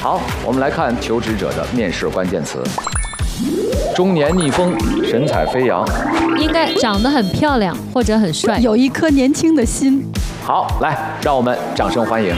好，我们来看求职者的面试关键词：中年逆风，神采飞扬， 应该长得很漂亮或者很帅， 有一颗年轻的心。 好，来，让我们掌声欢迎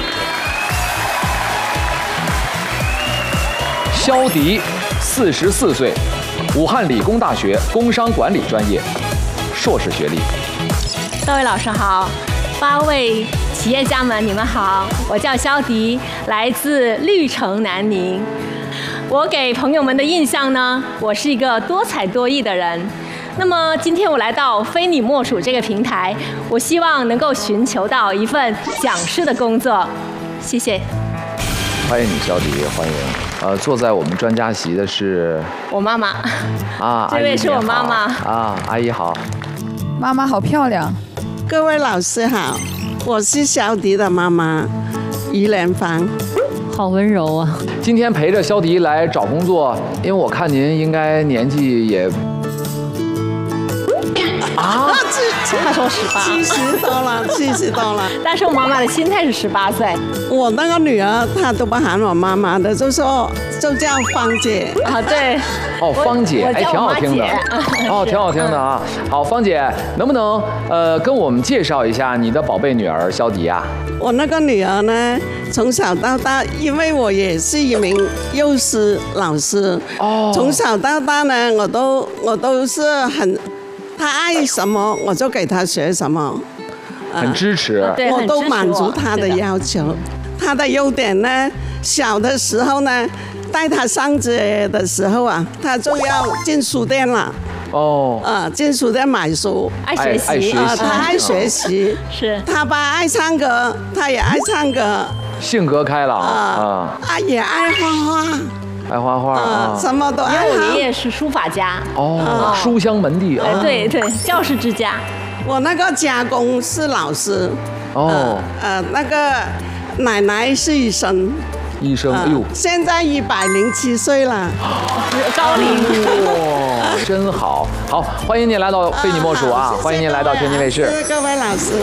肖迪，44岁，武汉理工大学工商管理专业，硕士学历。 各位老师好，8位企业家们，你们好，我叫肖迪，来自绿城南宁。我给朋友们的印象呢，我是一个多才多艺的人。那么今天我来到非你莫属这个平台，我希望能够寻求到一份讲师的工作。谢谢。 欢迎你，肖迪，欢迎。坐在我们专家席的是我妈妈啊， 这位是我妈妈啊，阿姨好。 妈妈好漂亮。 各位老师好，我是肖迪的妈妈于连芳。 好温柔啊！ 今天陪着肖迪来找工作，因为我看您应该年纪也他说18， 70多了，70多了。 但是我妈妈的心态是18岁。 我那个女儿她都不喊我妈妈的，就叫芳姐啊，对。 哦，芳姐，哎，挺好听的，哦，挺好听的啊。好，芳姐，能不能跟我们介绍一下你的宝贝女儿肖迪啊？ 我那个女儿呢，从小到大，因为我也是一名幼师老师，从小到大呢，我都是很，她爱什么我就给她学什么， 很支持， 我都满足她的要求。她的优点呢，小的时候呢，带她上学的时候啊，她就要进书店了。进书店买书， 爱学习她爱学习， 是。 她爸爱唱歌，她也爱唱歌， 性格开朗也爱画画， 爱画画什么都爱。 因为我爷爷是书法家， 书香门第啊， 对对，教师之家。 我那个家公是老师，那个奶奶是医生。 医生，哎呦， 现在107岁了， 高龄， 哇，真好，好，欢迎您来到非你莫属啊，欢迎您来到天津卫视， 谢谢各位老师。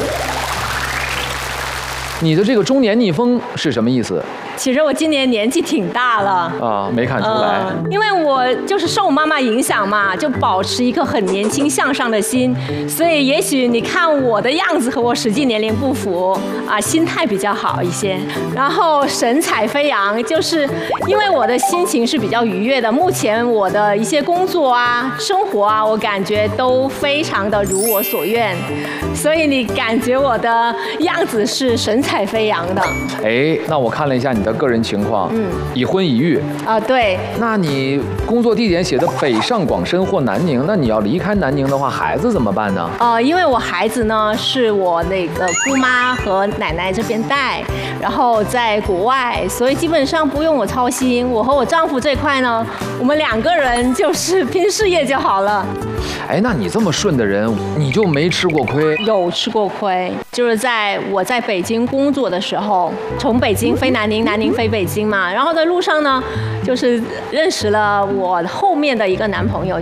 你的这个中年逆风是什么意思？ 其实我今年年纪挺大了啊，没看出来。 因为我就是受我妈妈影响嘛，就保持一颗很年轻向上的心，所以也许你看我的样子和我实际年龄不符啊，心态比较好一些，然后神采飞扬，就是因为我的心情是比较愉悦的。目前我的一些工作啊、生活啊，我感觉都非常的如我所愿，所以你感觉我的样子是神采飞扬的。 哎，那我看了一下你的个人情况，已婚已育啊，对。 那你工作地点写的北上广深或南宁，那你要离开南宁的话，孩子怎么办呢？ 因为我孩子呢是我那个姑妈和奶奶这边带，然后在国外，所以基本上不用我操心。我和我丈夫这块呢，我们2个人就是拼事业就好了。 哎，那你这么顺的人，你就没吃过亏？ 有吃过亏，就是我在北京工作的时候，从北京飞南宁，南宁飞北京嘛，然后在路上呢，就是认识了我后面的一个男朋友。